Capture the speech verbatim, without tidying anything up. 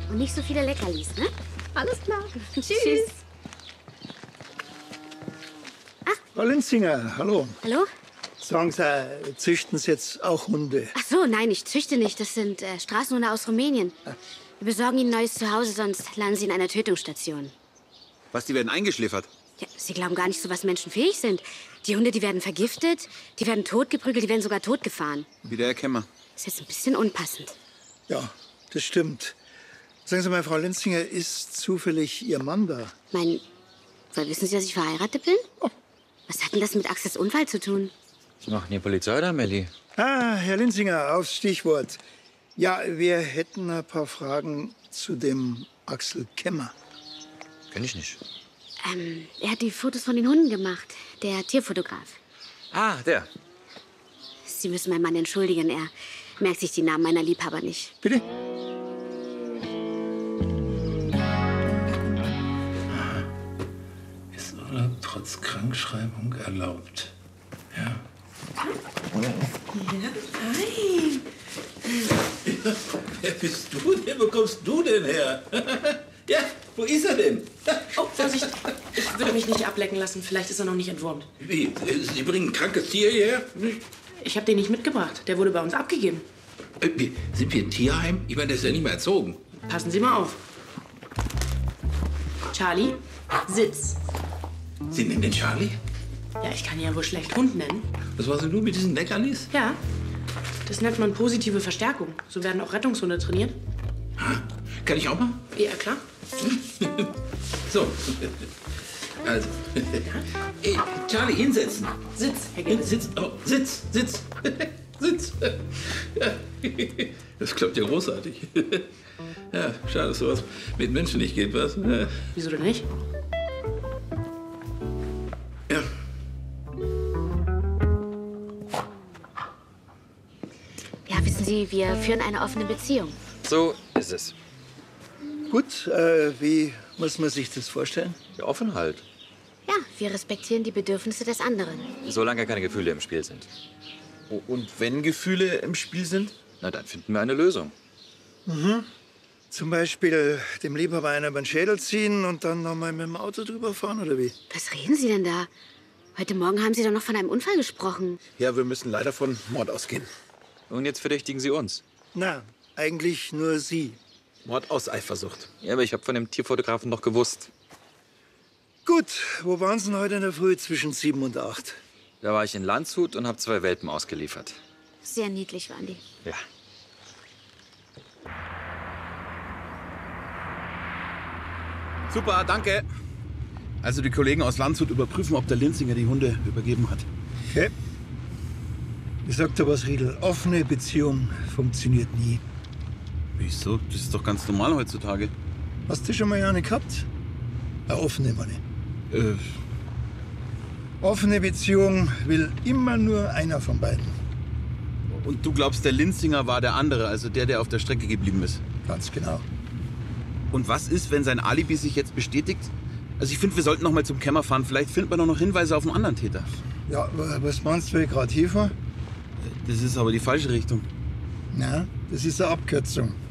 Und nicht so viele Leckerlis, ne? Alles klar. Tschüss. Tschüss. Frau Linzinger, hallo. Hallo? Sagen Sie, züchten Sie jetzt auch Hunde? Ach so, nein, ich züchte nicht. Das sind äh, Straßenhunde aus Rumänien. Wir besorgen ihnen ein neues Zuhause, sonst landen sie in einer Tötungsstation. Was, die werden eingeschläfert? Ja, sie glauben gar nicht, zu was Menschen fähig sind. Die Hunde, die werden vergiftet, die werden totgeprügelt, die werden sogar totgefahren. Wie der Herr Kemmer. Das ist jetzt ein bisschen unpassend. Ja, das stimmt. Sagen Sie mal, Frau Linzinger, ist zufällig Ihr Mann da? Mein, woher wissen Sie, dass ich verheiratet bin? Oh. Was hat denn das mit Axels Unfall zu tun? Was macht denn die Polizei da, Melli? Ah, Herr Linzinger, aufs Stichwort. Ja, wir hätten ein paar Fragen zu dem Axel Kemmer. Kenn ich nicht. Ähm, er hat die Fotos von den Hunden gemacht. Der Tierfotograf. Ah, der. Sie müssen meinen Mann entschuldigen. Er merkt sich die Namen meiner Liebhaber nicht. Bitte? Ist Urlaub trotz Krankschreibung erlaubt? Ja. Nein. Ja, wer bist du denn? Wo kommst du denn her? Ja, wo ist er denn? Oh, Vorsicht. Ich würde mich nicht ablecken lassen. Vielleicht ist er noch nicht entwurmt. Wie? Sie bringen ein krankes Tier hierher? Ich habe den nicht mitgebracht. Der wurde bei uns abgegeben. Äh, wir- Sind wir ein Tierheim? Ich meine, der ist ja nicht mehr erzogen. Passen Sie mal auf. Charlie, Sitz. Sie nennen den Charlie? Ja, ich kann ihn ja wohl schlecht Hund nennen. Was war denn nur mit diesen Leckerlis? Ja, das nennt man positive Verstärkung. So werden auch Rettungshunde trainiert. Ha? Kann ich auch mal? Ja, klar. So. Also. Ey, Charlie, hinsetzen. Sitz, Herr Gill. Sitz, oh, Sitz, Sitz, Sitz. Ja. Das klappt ja großartig. Ja, schade, dass sowas mit Menschen nicht geht, was? Ja. Wieso denn nicht? Ja. Ja, wissen Sie, wir führen eine offene Beziehung. So ist es. Gut, äh, wie muss man sich das vorstellen? Ja, offen halt. Ja, wir respektieren die Bedürfnisse des anderen. Solange keine Gefühle im Spiel sind. Oh, und wenn Gefühle im Spiel sind, na dann finden wir eine Lösung. Zum Beispiel dem Liebhaber einer über den Schädel ziehen und dann noch mal mit dem Auto drüber fahren, oder wie? Was reden Sie denn da? Heute Morgen haben Sie doch noch von einem Unfall gesprochen. Ja, wir müssen leider von Mord ausgehen. Und jetzt verdächtigen Sie uns. Na, eigentlich nur Sie. Mord aus Eifersucht. Ja, aber ich habe von dem Tierfotografen noch gewusst. Gut, wo waren Sie denn heute in der Früh zwischen sieben und acht? Da war ich in Landshut und habe zwei Welpen ausgeliefert. Sehr niedlich waren die. Ja. Super, danke. Also die Kollegen aus Landshut überprüfen, ob der Linzinger die Hunde übergeben hat. Okay. Ich sag dir was, Riedel. Offene Beziehung funktioniert nie. Wieso? Das ist doch ganz normal heutzutage. Hast du schon mal eine gehabt? Eine offene, meine ich. Äh, Offene Beziehung will immer nur einer von beiden. und du glaubst, der Linzinger war der andere, also der, der auf der Strecke geblieben ist. Ganz genau. Und was ist, wenn sein Alibi sich jetzt bestätigt? Also ich finde, wir sollten noch mal zum Kämmer fahren. Vielleicht finden wir doch noch Hinweise auf einen anderen Täter. Ja, was meinst du gerade hier vor? Das ist aber die falsche Richtung. Na, das ist eine Abkürzung.